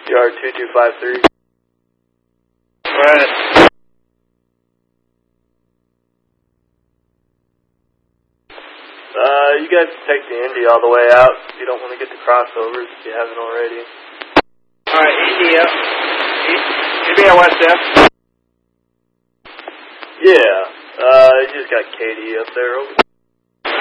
Yard 2253. Go ahead. You guys can take the Indy all the way out if you don't want to get the crossovers if you haven't already. Alright, Indy up. Indy at West F. Yeah, you just got Katie up there. Over.